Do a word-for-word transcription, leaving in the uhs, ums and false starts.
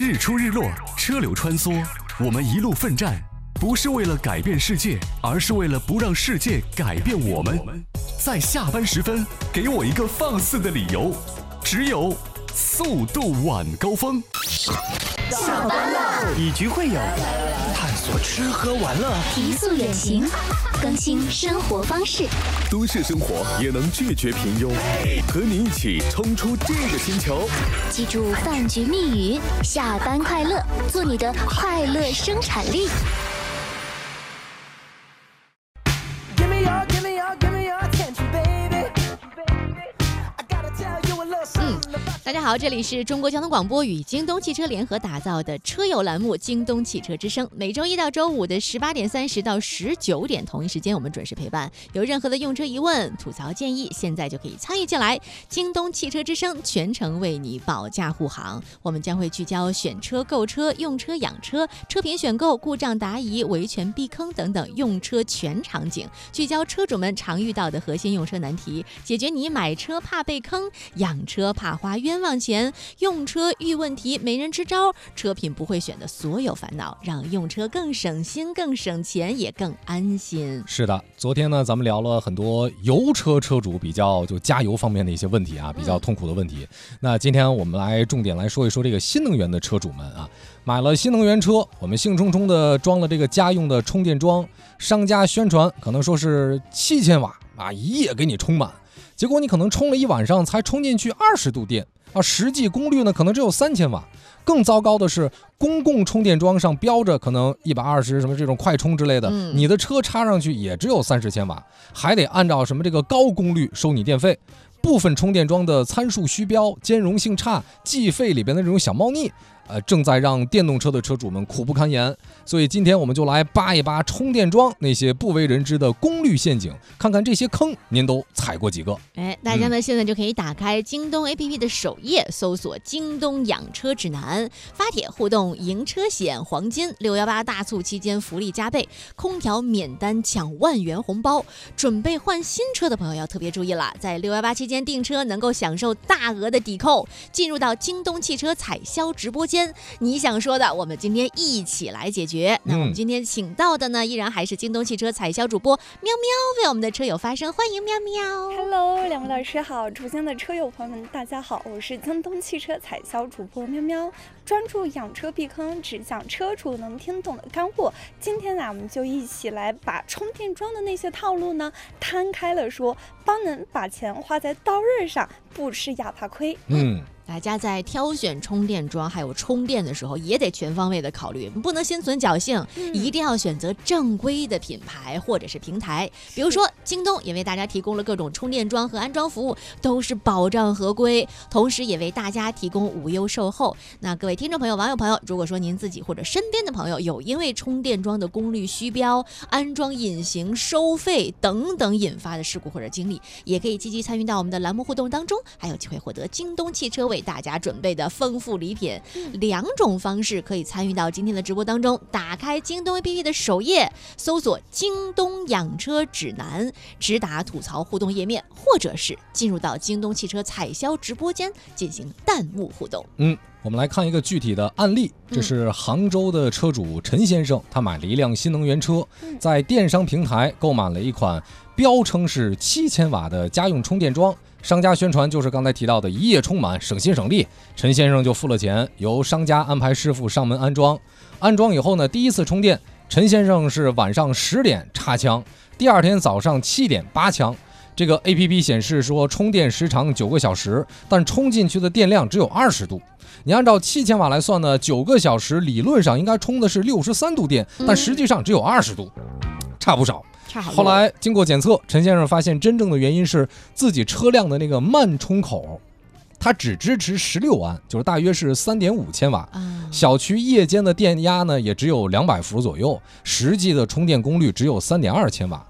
日出日落，车流穿梭，我们一路奋战，不是为了改变世界，而是为了不让世界改变我们。在下班时分，给我一个放肆的理由，只有速度晚高峰。 下班了， 以局会友，探索吃喝玩乐， 提速远行，更新生活方式。 都市生活也能拒绝平庸，和你一起冲出这个星球。 记住饭局密语：下班快乐，做你的快乐生产力。 嗯，大家好，这里是中国交通广播与京东汽车联合打造的车友栏目《京东汽车之声》，每周一到周五的十八点三十到十九点同一时间，我们准时陪伴。有任何的用车疑问、吐槽建议，现在就可以参与进来。京东汽车之声全程为你保驾护航，我们将会聚焦选车、购车、用车、养车、车品选购、故障答疑、维权避坑等等用车全场景，聚焦车主们常遇到的核心用车难题，解决你买车怕被坑、养车怕花冤枉钱、用车遇问题没人支招、车品不会选的所有烦恼，让用车更省心、更省钱，也更安心。 是的，昨天呢，咱们聊了很多油车车主比较就加油方面的一些问题啊，比较痛苦的问题。嗯、那今天我们来重点来说一说这个新能源的车主们啊，买了新能源车，我们兴冲冲的装了这个家用的充电桩，商家宣传可能说是七千瓦啊，一夜给你充满。结果你可能充了一晚上才充进去二十度电啊，实际功率呢可能只有三千瓦。更糟糕的是，公共充电桩上标着可能一百二十什么这种快充之类的，嗯、你的车插上去也只有三十千瓦，还得按照什么这个高功率收你电费。部分充电桩的参数虚标、兼容性差、计费里边的这种小猫腻，呃，正在让电动车的车主们苦不堪言。所以今天我们就来扒一扒充电桩那些不为人知的功率陷阱，看看这些坑您都踩过几个。 哎，大家呢、嗯、现在就可以打开京东 A P P 的首页，搜索京东养车指南，发帖互动赢车险黄金六一八大促期间福利加倍，空调免单抢万元红包。准备换新车的朋友要特别注意了，在六一八期间订车能够享受大额的抵扣。进入到京东汽车采销直播间，你想说的我们今天一起来解决。那我们今天请到的呢，依然还是京东汽车采销主播喵喵，为我们的车友发声，欢迎喵喵。 Hello， 两位老师好，直播间的车友朋友们大家好，我是京东汽车采销主播喵喵，专注养车避坑，只讲车主能听懂的干货。今天呢，我们就一起来把充电桩的那些套路呢摊开了说，帮能把钱花在刀刃上，不吃哑巴亏。 嗯。 大家在挑选充电桩还有充电的时候，也得全方位的考虑，不能心存侥幸、嗯、一定要选择正规的品牌或者是平台。比如说京东也为大家提供了各种充电桩和安装服务，都是保障合规，同时也为大家提供无忧售后。那各位听众朋友、网友朋友，如果说您自己或者身边的朋友有因为充电桩的功率虚标、安装隐形、收费等等引发的事故或者经历，也可以积极参与到我们的栏目互动当中，还有机会获得京东汽车为大家准备的丰富礼品。两种方式可以参与到今天的直播当中，打开京东 A P P 的首页，搜索京东养车指南，直达吐槽互动页面，或者是进入到京东汽车采销直播间进行弹幕互动。 嗯，我们来看一个具体的案例，这是杭州的车主陈先生，他买了一辆新能源车，在电商平台购买了一款标称是七千瓦的家用充电桩，商家宣传就是刚才提到的一夜充满，省心省力。陈先生就付了钱，由商家安排师傅上门安装。安装以后呢，第一次充电，陈先生是晚上十点插枪，第二天早上七点拔枪。这个 A P P 显示说充电时长九个小时，但充进去的电量只有二十度。你按照七千瓦来算呢，九个小时理论上应该充的是六十三度电，但实际上只有二十度，差不少。后来经过检测，陈先生发现真正的原因是自己车辆的那个慢充口，它只支持十六安，就是大约是 三点五千瓦。小区夜间的电压呢也只有两百伏左右，实际的充电功率只有 三点二千瓦。